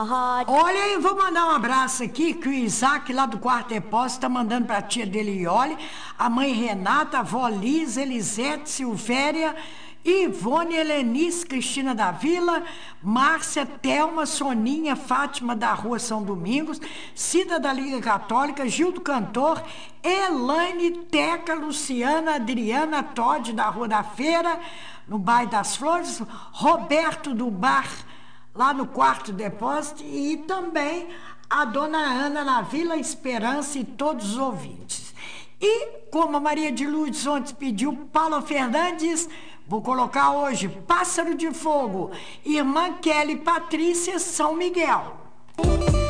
rádio. Olha aí, vou mandar um abraço aqui, que o Isaac, lá do Quarto Depósito, tá mandando pra tia dele, Iole, a mãe Renata, a avó Liz, Elisete, Silvéria, Ivone, Helenice, Cristina da Vila, Márcia, Thelma, Soninha, Fátima da Rua São Domingos, Cida da Liga Católica, Gil do Cantor, Elaine, Teca, Luciana, Adriana, Todd da Rua da Feira, no Bairro das Flores, Roberto do Bar, lá no Quarto Depósito, e também a dona Ana na Vila Esperança e todos os ouvintes. E, como a Maria de Lourdes ontem pediu, Paula Fernandes, vou colocar hoje Pássaro de Fogo, Irmã Kelly Patrícia, São Miguel.